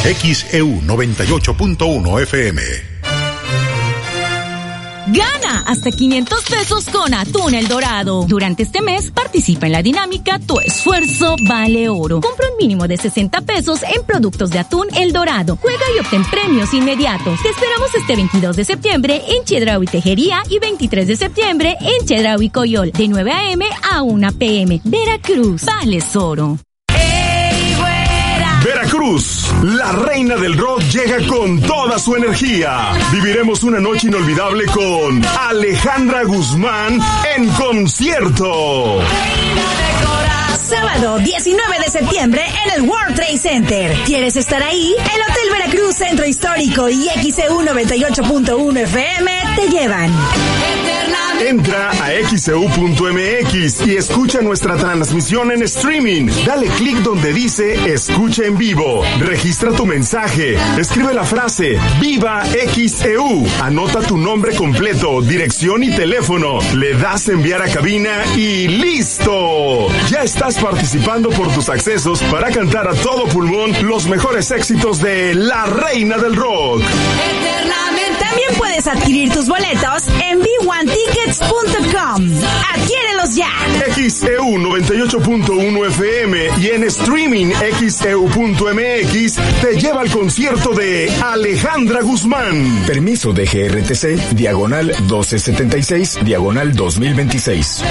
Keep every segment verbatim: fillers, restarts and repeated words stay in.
X E U noventa y ocho punto uno F M. Gana hasta quinientos pesos con Atún El Dorado. Durante este mes participa en la dinámica Tu Esfuerzo Vale Oro. Compra un mínimo de sesenta pesos en productos de Atún El Dorado. Juega y obtén premios inmediatos. Te esperamos este veintidós de septiembre en Chedraui Tejería y veintitrés de septiembre en Chedraui Coyol, de nueve a eme a una pe eme. Veracruz, vales oro. Veracruz, la reina del rock llega con toda su energía. Viviremos una noche inolvidable con Alejandra Guzmán en concierto. Sábado diecinueve de septiembre en el World Trade Center. ¿Quieres estar ahí? El Hotel Veracruz Centro Histórico y X E U noventa y ocho punto uno F M te llevan. Entra a X E U punto eme equis y escucha nuestra transmisión en streaming. Dale clic donde dice Escucha en vivo. Registra tu mensaje. Escribe la frase Viva X E U. Anota tu nombre completo, dirección y teléfono. Le das enviar a cabina y ¡listo! Ya estás participando por tus accesos para cantar a todo pulmón los mejores éxitos de la reina del rock. También puedes adquirir tus boletos en be one tickets punto com. Adquiérelos ya. X E U noventa y ocho punto uno F M y en streaming X E U punto eme equis te lleva al concierto de Alejandra Guzmán. Permiso de G R T C, diagonal doce setenta y seis, diagonal dos mil veintiséis.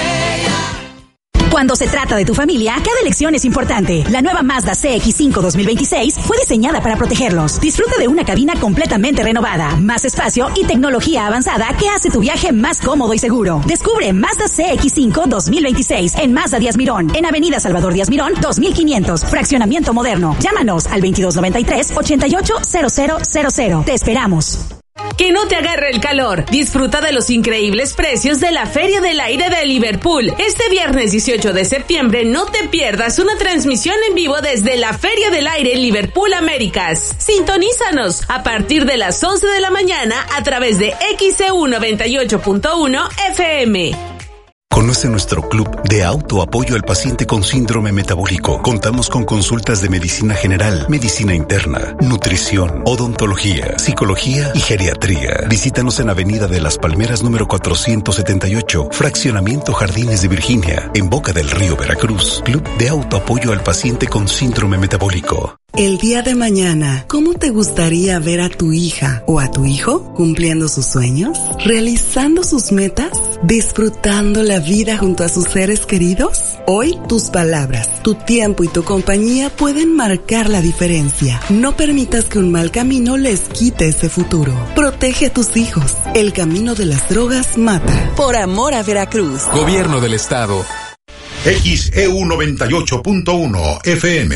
Cuando se trata de tu familia, cada elección es importante. La nueva Mazda C X cinco dos mil veintiséis fue diseñada para protegerlos. Disfruta de una cabina completamente renovada, más espacio y tecnología avanzada que hace tu viaje más cómodo y seguro. Descubre Mazda C X cinco dos mil veintiséis en Mazda Díaz Mirón, en Avenida Salvador Díaz Mirón, dos mil quinientos, fraccionamiento moderno. Llámanos al veintidós noventa y tres, ochenta y ocho, cero cero cero cero. Te esperamos. Que no te agarre el calor. Disfruta de los increíbles precios de la Feria del Aire de Liverpool. Este viernes dieciocho de septiembre no te pierdas una transmisión en vivo desde la Feria del Aire Liverpool Américas. Sintonízanos a partir de las once de la mañana a través de X E U noventa y ocho punto uno F M. Conoce nuestro club de autoapoyo al paciente con síndrome metabólico. Contamos con consultas de medicina general, medicina interna, nutrición, odontología, psicología y geriatría. Visítanos en Avenida de las Palmeras número cuatrocientos setenta y ocho, Fraccionamiento Jardines de Virginia, en Boca del Río, Veracruz. Club de autoapoyo al paciente con síndrome metabólico. El día de mañana, ¿cómo te gustaría ver a tu hija o a tu hijo cumpliendo sus sueños, realizando sus metas, disfrutando la vida junto a sus seres queridos? Hoy, tus palabras, tu tiempo y tu compañía pueden marcar la diferencia. No permitas que un mal camino les quite ese futuro. Protege a tus hijos. El camino de las drogas mata. Por amor a Veracruz. Gobierno del Estado. X E U noventa y ocho punto uno F M.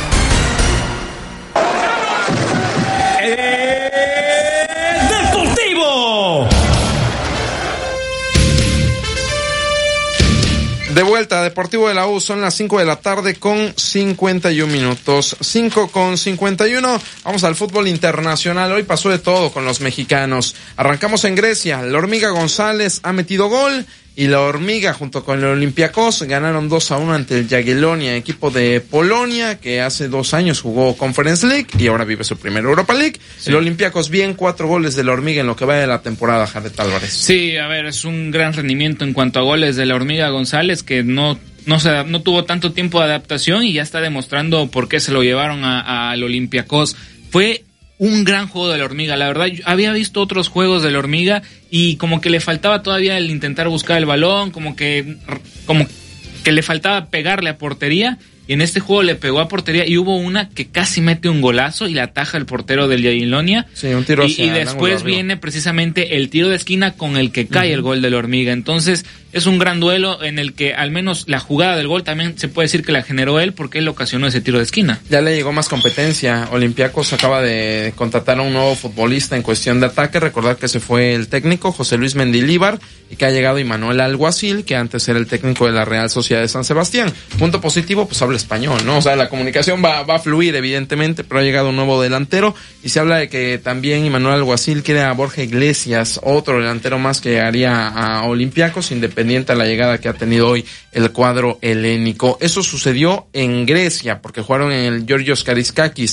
De vuelta, Deportivo de la U, son las cinco de la tarde con cincuenta y un minutos. cinco con cincuenta y uno, vamos al fútbol internacional. Hoy pasó de todo con los mexicanos. Arrancamos en Grecia, la Hormiga González ha metido gol y la Hormiga junto con el Olympiacos ganaron dos a uno ante el Jagiellonia, equipo de Polonia que hace dos años jugó Conference League y ahora vive su primera Europa League. Sí. El Olympiacos bien, cuatro goles de la Hormiga en lo que va de la temporada, Jared Álvarez. Sí, a ver, es un gran rendimiento en cuanto a goles de la Hormiga González, que no no se no tuvo tanto tiempo de adaptación y ya está demostrando por qué se lo llevaron al Olympiacos. Fue un gran juego de la Hormiga, la verdad. Yo había visto otros juegos de la Hormiga y como que le faltaba todavía el intentar buscar el balón, como que como que le faltaba pegarle a portería, y en este juego le pegó a portería y hubo una que casi mete un golazo y la ataja el portero del Jagiellonia. Sí, un tiro hacia y, y después viene precisamente el tiro de esquina con el que cae uh-huh. el gol de la Hormiga. Entonces es un gran duelo en el que al menos la jugada del gol también se puede decir que la generó él, porque él ocasionó ese tiro de esquina. Ya le llegó más competencia. Olympiacos acaba de contratar a un nuevo futbolista en cuestión de ataque. Recordar que se fue el técnico José Luis Mendilíbar y que ha llegado Imanuel Alguacil, que antes era el técnico de la Real Sociedad de San Sebastián. Punto positivo, pues habla español, ¿no? O sea, la comunicación va, va a fluir evidentemente, pero ha llegado un nuevo delantero y se habla de que también Imanuel Alguacil quiere a Borja Iglesias, otro delantero más que llegaría a Olympiacos, independiente a la llegada que ha tenido hoy el cuadro helénico. Eso sucedió en Grecia, porque jugaron en el Georgios Kariskakis.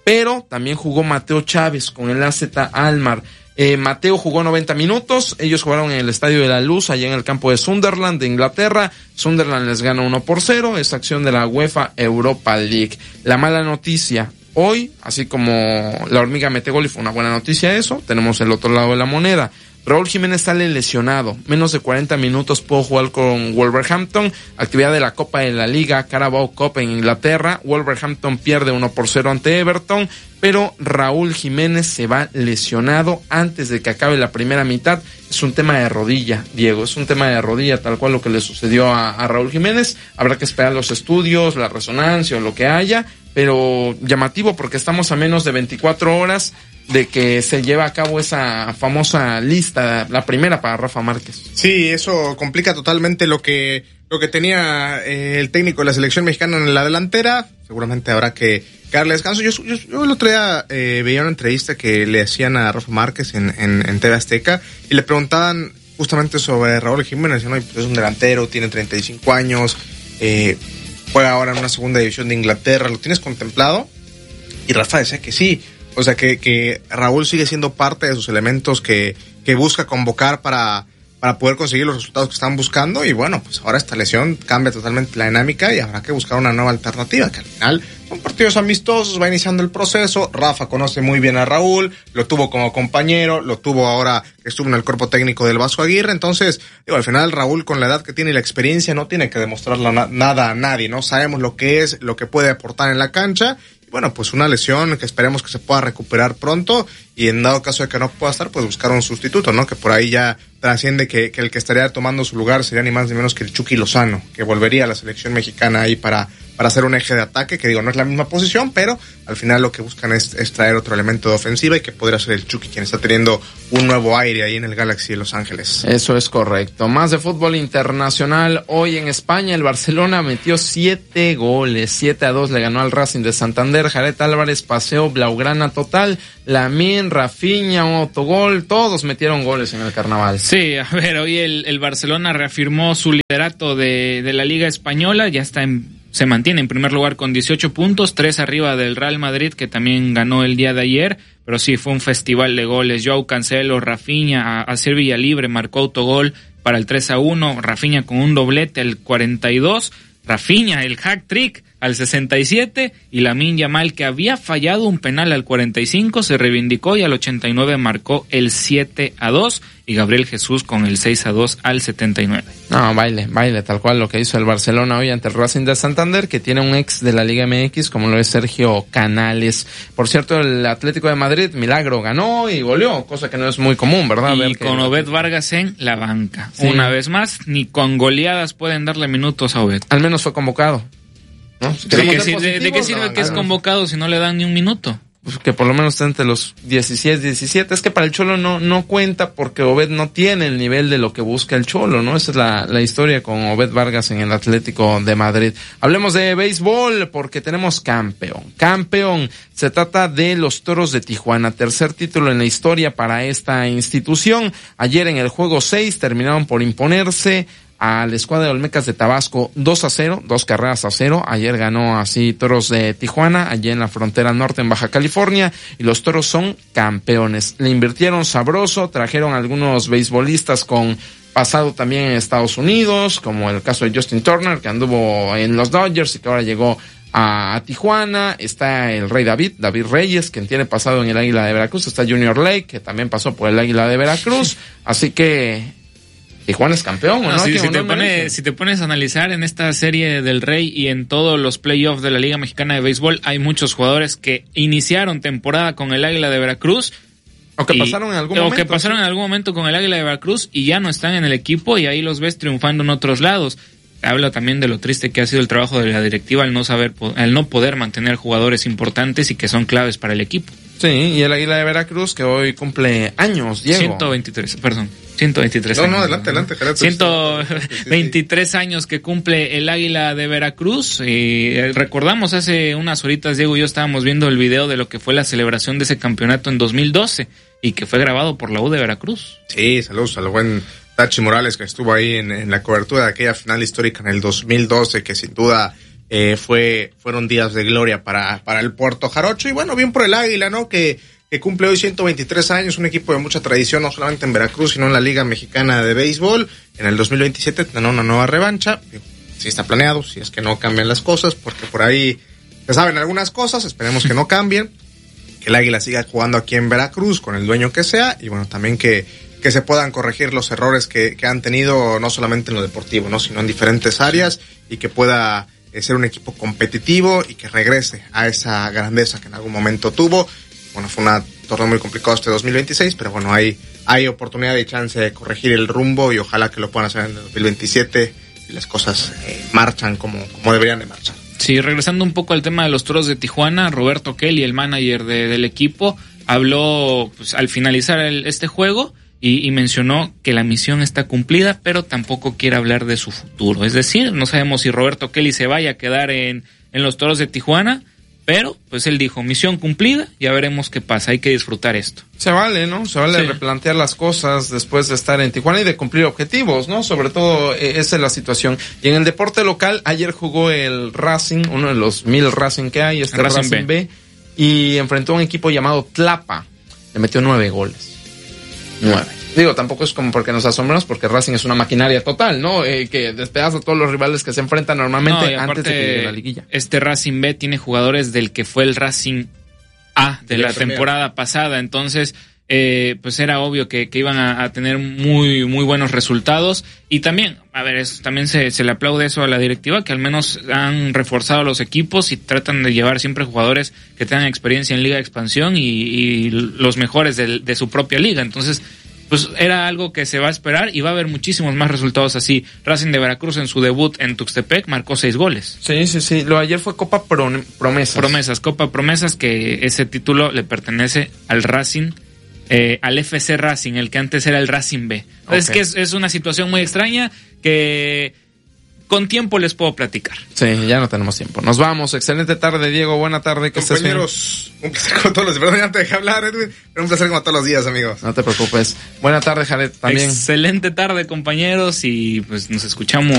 pero también jugó Mateo Chávez con el A Z Alkmaar. Eh, Mateo jugó noventa minutos, ellos jugaron en el Estadio de la Luz, allá en el campo de Sunderland de Inglaterra. Sunderland les ganó uno por cero, es acción de la UEFA Europa League. La mala noticia, hoy, así como la hormiga mete gol y fue una buena noticia eso, tenemos el otro lado de la moneda. Raúl Jiménez sale lesionado, menos de cuarenta minutos pudo jugar con Wolverhampton, actividad de la Copa de la Liga Carabao Cup en Inglaterra. Wolverhampton pierde uno por cero ante Everton, pero Raúl Jiménez se va lesionado antes de que acabe la primera mitad. Es un tema de rodilla, Diego, es un tema de rodilla, tal cual lo que le sucedió a, a Raúl Jiménez. Habrá que esperar los estudios, la resonancia o lo que haya, pero llamativo porque estamos a menos de veinticuatro horas de que se lleva a cabo esa famosa lista, la primera para Rafa Márquez. Sí, eso complica totalmente lo que lo que tenía eh, el técnico de la selección mexicana en la delantera. Seguramente habrá que darle descanso. Yo, yo, yo el otro día eh, veía una entrevista que le hacían a Rafa Márquez en, en, en T V Azteca y le preguntaban justamente sobre Raúl Jiménez. ¿No? Es un delantero, tiene treinta y cinco años, eh, juega ahora en una segunda división de Inglaterra. ¿Lo tienes contemplado? Y Rafa decía que sí. O sea, que, que Raúl sigue siendo parte de sus elementos que, que busca convocar para, para poder conseguir los resultados que están buscando. Y bueno, pues ahora esta lesión cambia totalmente la dinámica y habrá que buscar una nueva alternativa, que al final son partidos amistosos, va iniciando el proceso. Rafa conoce muy bien a Raúl, lo tuvo como compañero, lo tuvo ahora que estuvo en el cuerpo técnico del Vasco Aguirre. Entonces, digo, al final Raúl, con la edad que tiene y la experiencia, no tiene que demostrarle na- nada a nadie, ¿no? Sabemos lo que es, lo que puede aportar en la cancha. Bueno, pues una lesión que esperemos que se pueda recuperar pronto y en dado caso de que no pueda estar, pues buscar un sustituto, ¿no? Que por ahí ya trasciende que, que el que estaría tomando su lugar sería ni más ni menos que el Chucky Lozano, que volvería a la selección mexicana ahí para, para hacer un eje de ataque, que digo, no es la misma posición, pero al final lo que buscan es, es traer otro elemento de ofensiva y que podría ser el Chucky quien está teniendo un nuevo aire ahí en el Galaxy de Los Ángeles. Eso es correcto. Más de fútbol internacional. Hoy en España el Barcelona metió siete goles, siete a dos le ganó al Racing de Santander. Jared Álvarez paseo blaugrana total. Lamine, Rafinha, un autogol, todos metieron goles en el carnaval. Sí, a ver, hoy el, el Barcelona reafirmó su liderato de, de la Liga Española, ya está en, se mantiene en primer lugar con dieciocho puntos, tres arriba del Real Madrid, que también ganó el día de ayer, pero sí, fue un festival de goles. Joao Cancelo, Rafinha, a hacer Villalibre, marcó autogol para el tres a uno, Rafinha con un doblete al cuarenta y dos, Rafinha el hack trick al sesenta y siete y Lamine Yamal, que había fallado un penal al cuarenta y cinco, se reivindicó y al ochenta y nueve marcó el siete a dos y Gabriel Jesús con el seis a dos al setenta y nueve. No, baile, baile, tal cual lo que hizo el Barcelona hoy ante el Racing de Santander, que tiene un ex de la Liga M X como lo es Sergio Canales. Por cierto, el Atlético de Madrid, milagro, ganó y goleó, cosa que no es muy común, ¿verdad? Y Ver con que... Obed Vargas en la banca. Sí. Una vez más, ni con goleadas pueden darle minutos a Obed. Al menos fue convocado, ¿no? Sí, ¿De, qué, de, ¿De qué sirve no, que es convocado si no le dan ni un minuto? Pues que por lo menos esté entre los dieciséis, diecisiete. Es que para el Cholo no, no cuenta porque Obed no tiene el nivel de lo que busca el Cholo, ¿no? Esa es la, la historia con Obed Vargas en el Atlético de Madrid. Hablemos de béisbol porque tenemos campeón. Campeón. Se trata de los Toros de Tijuana. Tercer título en la historia para esta institución. Ayer en el juego seis terminaron por imponerse a la escuadra de Olmecas de Tabasco dos a cero, dos carreras a cero. Ayer ganó así Toros de Tijuana, allá en la frontera norte en Baja California, y los Toros son campeones. Le invirtieron sabroso, trajeron algunos beisbolistas con pasado también en Estados Unidos, como el caso de Justin Turner, que anduvo en los Dodgers y que ahora llegó a, a Tijuana. Está el Rey David, David Reyes, quien tiene pasado en el Águila de Veracruz. Está Junior Lake, que también pasó por el Águila de Veracruz. Así que Tijuana es campeón, ¿no? no si, si, te pone, si te pones a analizar en esta serie del Rey y en todos los playoffs de la Liga Mexicana de Béisbol, hay muchos jugadores que iniciaron temporada con el Águila de Veracruz. O que y, pasaron en algún o momento. O que pasaron en algún momento con el Águila de Veracruz y ya no están en el equipo y ahí los ves triunfando en otros lados. Habla también de lo triste que ha sido el trabajo de la directiva al no saber, al no poder mantener jugadores importantes y que son claves para el equipo. Sí, y el Águila de Veracruz que hoy cumple años, Diego. ciento veintitrés, perdón, ciento veintitrés no, años. No, no, adelante, adelante, Gerardo. ciento veintitrés años que cumple el Águila de Veracruz. Y recordamos hace unas horitas, Diego y yo estábamos viendo el video de lo que fue la celebración de ese campeonato en dos mil doce y que fue grabado por la U de Veracruz. Sí, saludos al buen Tachi Morales que estuvo ahí en, en la cobertura de aquella final histórica en el dos mil doce, que sin duda eh, fue fueron días de gloria para, para el Puerto Jarocho. Y bueno, bien por el Águila, ¿no? Que, que cumple hoy ciento veintitrés años, un equipo de mucha tradición, no solamente en Veracruz, sino en la Liga Mexicana de Béisbol. En el dos mil veintisiete tendrá una nueva revancha. Si está planeado, si es que no cambian las cosas, porque por ahí se saben algunas cosas, esperemos que no cambien. Que el Águila siga jugando aquí en Veracruz con el dueño que sea, y bueno, también que, que se puedan corregir los errores que, que han tenido, no solamente en lo deportivo, ¿no? Sino en diferentes áreas, y que pueda eh, ser un equipo competitivo y que regrese a esa grandeza que en algún momento tuvo. Bueno, fue un torneo muy complicado este dos mil veintiséis, pero bueno, hay, hay oportunidad y chance de corregir el rumbo, y ojalá que lo puedan hacer en el dos mil veintisiete y las cosas eh, marchan como, como deberían de marchar. Sí, regresando un poco al tema de los Toros de Tijuana, Roberto Kelly, el manager de, del equipo, habló pues, al finalizar el, este juego y, y mencionó que la misión está cumplida, pero tampoco quiere hablar de su futuro. Es decir, no sabemos si Roberto Kelly se vaya a quedar en, en los Toros de Tijuana, pero pues él dijo, misión cumplida, ya veremos qué pasa, hay que disfrutar esto. Se vale, ¿no? Se vale sí. replantear las cosas después de estar en Tijuana y de cumplir objetivos, ¿no? Sobre todo eh, esa es la situación. Y en el deporte local, ayer jugó el Racing, uno de los mil Racing que hay, este Racing, Racing B. B, y enfrentó a un equipo llamado Tlapa. Le metió nueve goles. Nueve. Digo, tampoco es como porque nos asombramos, porque Racing es una maquinaria total, ¿no? Eh, que despedaza a todos los rivales que se enfrentan normalmente no, antes de que llegue la liguilla. Este Racing B tiene jugadores del que fue el Racing A de la temporada pasada, entonces eh, pues era obvio que, que iban a, a tener muy muy buenos resultados. Y también, a ver, eso, también se, se le aplaude eso a la directiva, que al menos han reforzado los equipos y tratan de llevar siempre jugadores que tengan experiencia en Liga de Expansión y, y los mejores de, de su propia liga. Entonces pues era algo que se va a esperar y va a haber muchísimos más resultados así. Racing de Veracruz en su debut en Tuxtepec marcó seis goles. Sí, sí, sí. Lo de ayer fue Copa Pro- Promesas. Promesas, Copa Promesas, que ese título le pertenece al Racing, eh, al F C Racing, el que antes era el Racing B. Okay. Es que es, es una situación muy extraña que con tiempo les puedo platicar. Sí, ya no tenemos tiempo. Nos vamos. Excelente tarde, Diego. Buena tarde. Que compañeros, un placer como todos los días. Perdón, ya te dejé hablar, Edwin, pero un placer como todos los días, amigos. No te preocupes. Buena tarde, Jared, también. Excelente tarde, compañeros, y pues nos escuchamos